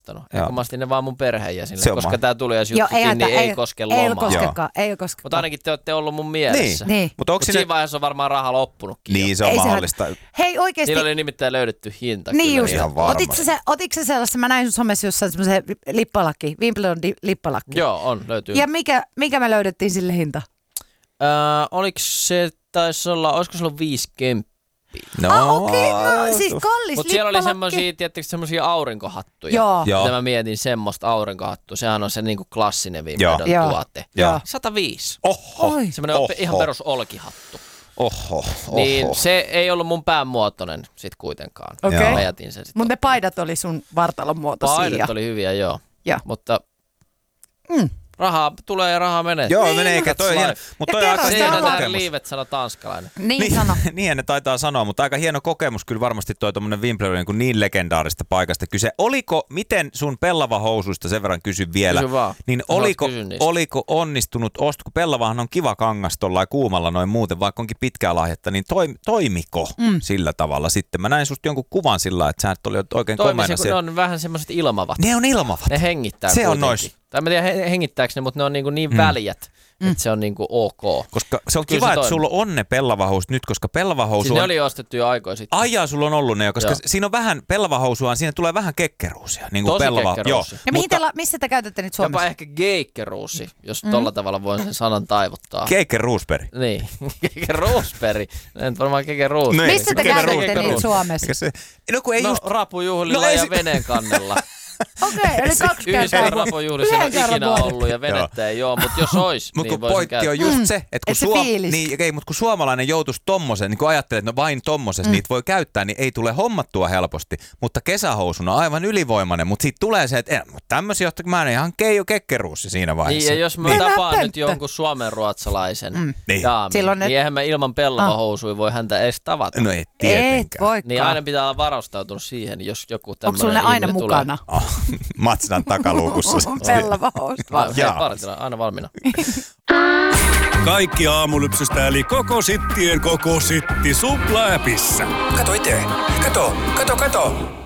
ottanut. Ehkä mä ostin ne vaan mun perheenjäsenille, Se on koska tää tuli jos juttukin, niin ei koske lomaa. Ei koske. Mutta ainakin te olette ollut mun mielessä. Niin. Mutta siinä vaiheessa on varmaan raha loppunutkin. Niin, se on mahdollista. Hei oikeesti. Niillä oli nimittäin löydetty hinta. Niin just. Ihan varmasti. Otitko sä sellaisen, mä näin sun somessa jossain semmoisen lippalakki, Wimbledon lippalakki. Joo, on, löytyy. Ja mikä me löydettiin sille hinta? Oliko se, taisi olla, olisiko se ollut 50? Okei, siis kallis Mutta siellä oli semmosia, tietysti semmosia aurinkohattuja. Joo. Mitä mä mietin semmoista aurinkohattua. Sehän on se niinku klassinen Wimbledon tuote. Joo. 105. Oho. Semmoinen ihan perus olkihattu. Oho. Niin se ei ollut mun pään muotoinen sit kuitenkaan. Okei. Mä jätin sen sit. Mutta ne paidat oli sun vartalon muotoisia. Paidat oli hyviä, joo. Mutta rahaa tulee ja rahaa menee. Joo, niin, menee eikä toi. Mutta toi on aika hieno kokemus. Liivet sanoo tanskalainen. Niin sano. Niinhän ne taitaa sanoa, mutta aika hieno kokemus kyllä varmasti toi tommonen Wimbledon niin legendaarista paikasta kyse. Miten sun pellavahousuista sen verran kysyn vielä, niin oliko onnistunut kun pellavahan on kiva kangas tollain kuumalla noin muuten, vaikka onkin pitkää lahjetta, niin toimiko sillä tavalla sitten? Mä näin susta jonkun kuvan sillä, että sä et oli oikein komeina. Ne on vähän semmoiset ilmavat. Ne on ilmavat. Ne hengittää se kuitenkin. On nois. Tai mä tiedän hengittääkö ne, mutta ne on niin väljät, että se on niin ok. Koska se on kiva, että sulla on ne pellavahousut nyt, koska pellavahousu siis ne oli ostettu jo aikoja sitten. Ai sulla on ollut ne jo, koska siinä on vähän pellavahousuaan, siinä tulee vähän kekkeruusia. Niin kuin kekkeruusia. Ja missä te käytätte nyt Suomessa? Jopa ehkä geikkeruusi, jos tolla tavalla voi sen sanan taivuttaa. Keikkeruusperi. Niin, keikkeruusperi. En varmaan keikkeruusperi. Missä te käytätte niitä Suomessa? Rapujuhlilla ja veneen kannella. Okei, eli 2 kertaa. Yhdessä rapujuhlissa on ikinä ollut ja venettä ei ole, mutta jos ois, niin voisin pointti on just se, että kun suomalainen joutuisi tommosen, niin kun ajattelee, että no vain tommosessa niitä voi käyttää, niin ei tule hommattua helposti, mutta kesähousuna aivan ylivoimainen, mutta siitä tulee se, että tämmöisiä, jotta mä en ihan kekkeruussi siinä vaiheessa. Niin, ja jos mä tapaan nyt jonkun suomenruotsalaisen daamin, niin eihän mä ilman pellavahousuja voi häntä edes tavata. No ei tietenkään. Niin aina pitää olla varustautunut siihen, jos joku tämmöinen onko sulla ne aina mukana? Matsnan takaluukussa. Pellavahousu. Aina valmiina. Kaikki aamulypsystä eli koko sittien koko sitti Supla-appissa. Kato itse. Kato.